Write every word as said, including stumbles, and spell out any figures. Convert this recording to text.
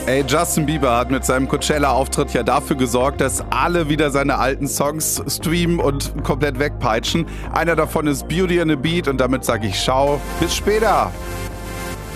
Ey, Justin Bieber hat mit seinem Coachella-Auftritt ja dafür gesorgt, dass alle wieder seine alten Songs streamen und komplett wegpeitschen. Einer davon ist Beauty and the Beat und damit sage ich Ciao, bis später.